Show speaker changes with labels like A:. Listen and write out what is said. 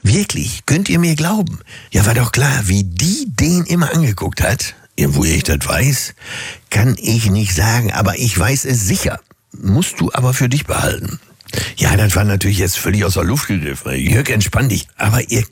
A: Wirklich, könnt ihr mir glauben? Ja, war doch klar, wie die den immer angeguckt hat. Ja, woher ich das weiß, kann ich nicht sagen, aber ich weiß es sicher. Musst du aber für dich behalten. Ja, das war natürlich jetzt völlig aus der Luft gegriffen. Jörg, entspann dich. Aber ihr